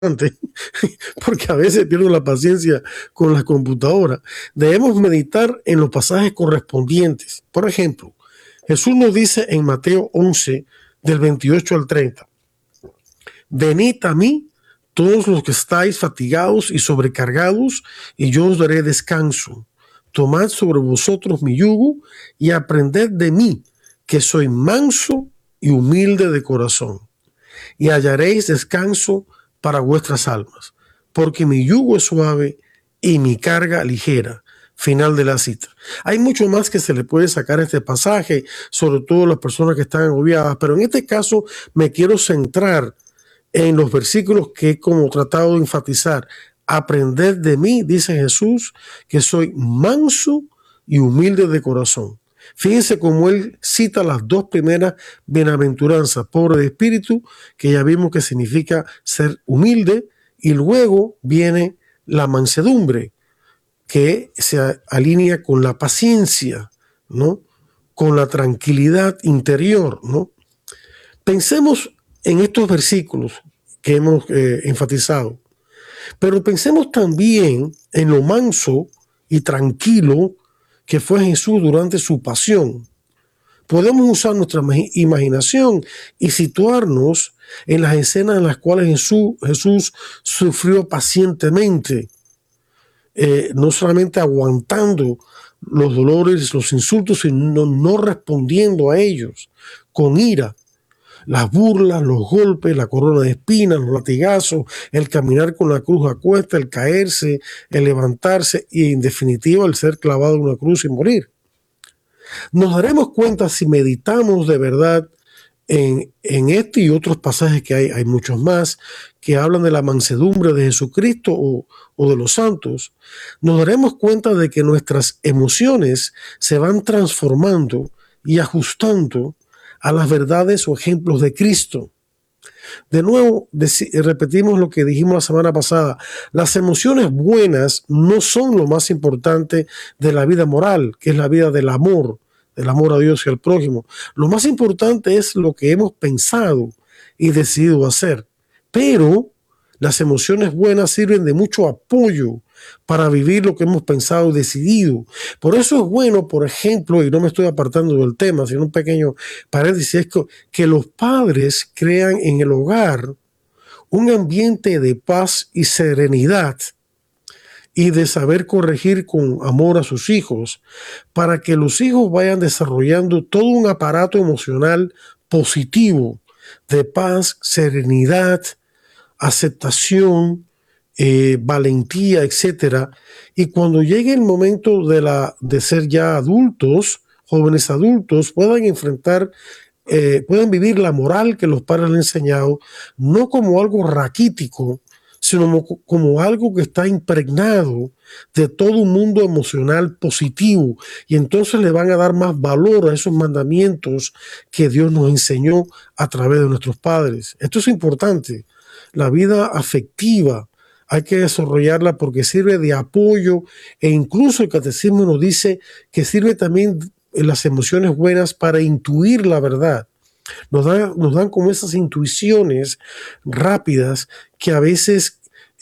porque a veces pierdo la paciencia con la computadora. Debemos meditar en los pasajes correspondientes. Por ejemplo, Jesús nos dice en Mateo 11, del 28 al 30, venid a mí todos los que estáis fatigados y sobrecargados, y yo os daré descanso. Tomad sobre vosotros mi yugo y aprended de mí, que soy manso y humilde de corazón, y hallaréis descanso para vuestras almas, porque mi yugo es suave y mi carga ligera. Final de la cita. Hay mucho más que se le puede sacar a este pasaje, sobre todo las personas que están agobiadas, pero en este caso me quiero centrar en los versículos que he como tratado de enfatizar. Aprended de mí, dice Jesús, que soy manso y humilde de corazón. Fíjense cómo él cita las dos primeras bienaventuranzas, pobre de espíritu, que ya vimos que significa ser humilde, y luego viene la mansedumbre, que se alinea con la paciencia, ¿no? Con la tranquilidad interior, ¿no? Pensemos en estos versículos que hemos enfatizado, pero pensemos también en lo manso y tranquilo que fue Jesús durante su pasión. Podemos usar nuestra imaginación y situarnos en las escenas en las cuales Jesús sufrió pacientemente, no solamente aguantando los dolores, los insultos, sino no respondiendo a ellos con ira. Las burlas, los golpes, la corona de espinas, los latigazos, el caminar con la cruz a cuesta, el caerse, el levantarse y en definitiva el ser clavado en una cruz y morir. Nos daremos cuenta si meditamos de verdad en este y otros pasajes que hay muchos más, que hablan de la mansedumbre de Jesucristo o de los santos. Nos daremos cuenta de que nuestras emociones se van transformando y ajustando a las verdades o ejemplos de Cristo. De nuevo, repetimos lo que dijimos la semana pasada. Las emociones buenas no son lo más importante de la vida moral, que es la vida del amor a Dios y al prójimo. Lo más importante es lo que hemos pensado y decidido hacer. Pero las emociones buenas sirven de mucho apoyo para vivir lo que hemos pensado y decidido. Por eso es bueno, por ejemplo, y no me estoy apartando del tema, sino un pequeño paréntesis, es que los padres crean en el hogar un ambiente de paz y serenidad y de saber corregir con amor a sus hijos, para que los hijos vayan desarrollando todo un aparato emocional positivo de paz, serenidad, aceptación, valentía, etcétera. Y cuando llegue el momento de ser ya adultos, jóvenes adultos, puedan enfrentar, puedan vivir la moral que los padres les han enseñado, no como algo raquítico, sino como algo que está impregnado de todo un mundo emocional positivo, y entonces le van a dar más valor a esos mandamientos que Dios nos enseñó a través de nuestros padres. Esto es importante. La vida afectiva hay que desarrollarla porque sirve de apoyo, e incluso el catecismo nos dice que sirve también las emociones buenas para intuir la verdad. Nos dan como esas intuiciones rápidas que a veces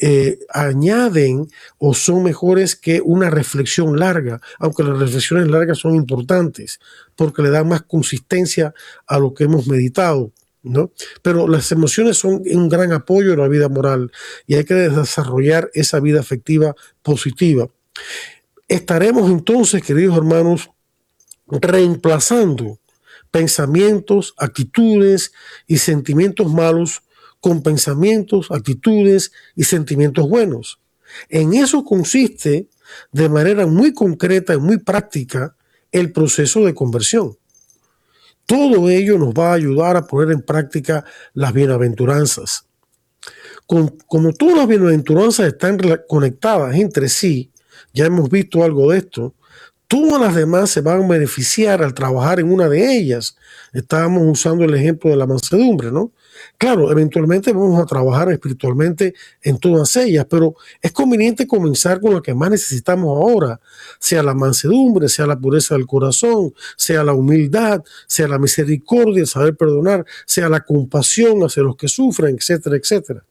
añaden o son mejores que una reflexión larga, aunque las reflexiones largas son importantes porque le dan más consistencia a lo que hemos meditado, ¿no? Pero las emociones son un gran apoyo en la vida moral y hay que desarrollar esa vida afectiva positiva. Estaremos entonces, queridos hermanos, reemplazando pensamientos, actitudes y sentimientos malos con pensamientos, actitudes y sentimientos buenos. En eso consiste de manera muy concreta y muy práctica el proceso de conversión. Todo ello nos va a ayudar a poner en práctica las bienaventuranzas. Como todas las bienaventuranzas están conectadas entre sí, ya hemos visto algo de esto, todas las demás se van a beneficiar al trabajar en una de ellas. Estábamos usando el ejemplo de la mansedumbre, ¿no? Claro, eventualmente vamos a trabajar espiritualmente en todas ellas, pero es conveniente comenzar con lo que más necesitamos ahora, sea la mansedumbre, sea la pureza del corazón, sea la humildad, sea la misericordia, el saber perdonar, sea la compasión hacia los que sufren, etcétera, etcétera.